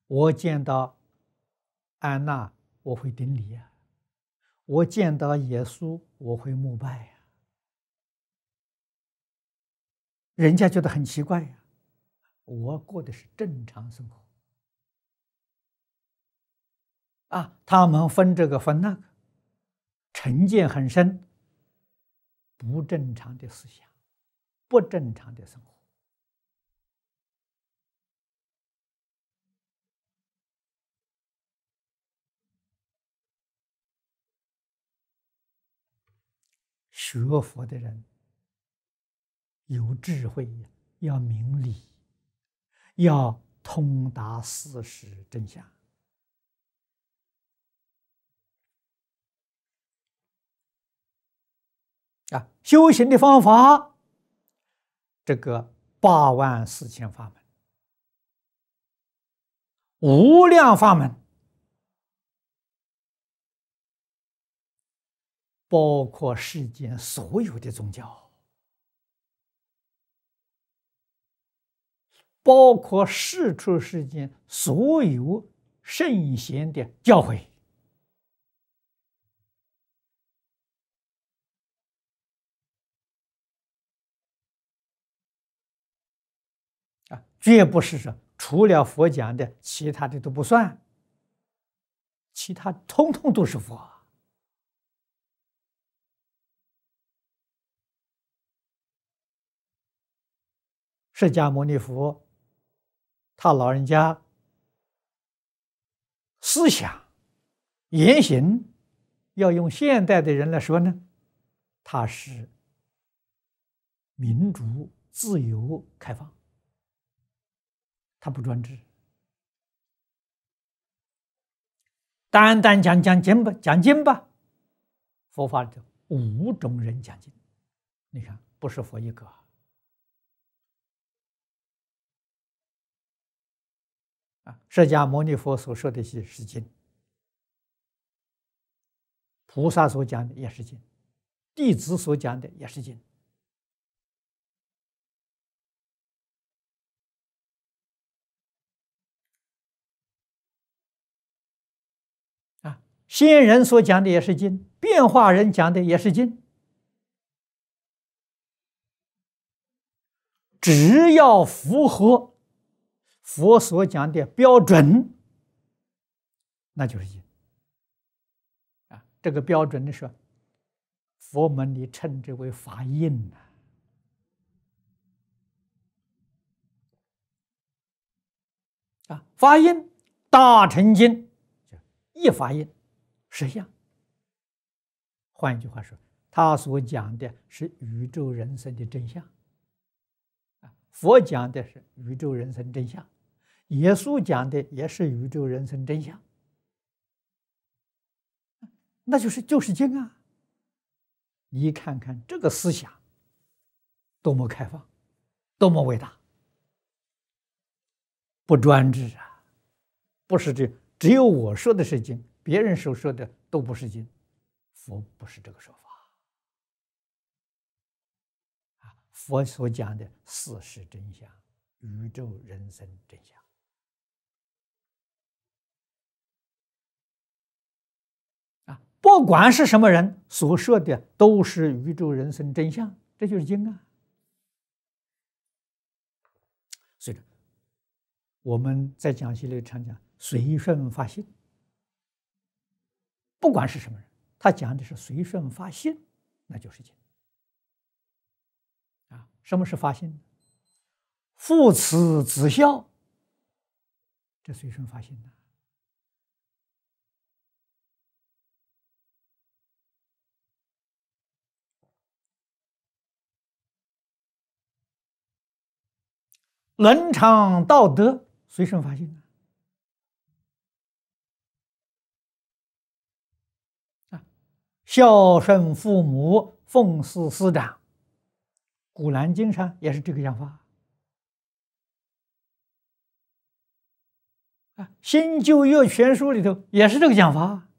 我见到安娜，我会顶礼呀；我见到耶稣，我会膜拜呀。人家觉得很奇怪呀，我过的是正常生活啊，他们分这个分那个，成见很深，不正常的思想，不正常的生活。学佛的人有智慧，要明理，要通达事实真相啊！修行的方法，这个84000法门，无量法门，包括世间所有的宗教，包括世出世间所有圣贤的教诲。绝不是说除了佛讲的，其他的都不算，其他通通都是佛。释迦牟尼佛，他老人家思想言行，要用现代的人来说呢，他是民主、自由、开放。他不专制，单单讲经吧，讲经吧。佛法里头5种人讲经，你看不是佛一个啊。释迦牟尼佛所说的是经，菩萨所讲的也是经，弟子所讲的也是经。仙人所讲的也是经，变化人讲的也是经，只要符合佛所讲的标准，那就是经啊。这个标准的是佛门里称之为法印啊，法印大乘经一法印10相。换一句话说，他所讲的是宇宙人生的真相佛讲的是宇宙人生真相，耶稣讲的也是宇宙人生真相，那就是经啊。你看看这个思想多么开放，多么伟大，不专制啊！不是只有我说的是经，别人所说的都不是经。佛不是这个说法啊！佛所讲的事实真相，宇宙人生真相啊！不管是什么人所说的，都是宇宙人生真相，这就是经啊！所以，我们在讲习里常讲随顺发心，不管是什么人。他讲的是随顺发心，那就是经啊。什么是发心？父慈子孝，这随顺发心呢？伦常道德，随顺发心呢？孝顺父母，奉事师长，《古兰经》上也是这个讲法啊，《新旧约全书》里头也是这个讲法